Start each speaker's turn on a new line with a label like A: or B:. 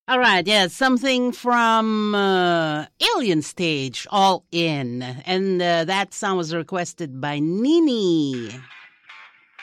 A: All right, yeah, something from Alien Stage, All In. And that song was requested by Nini.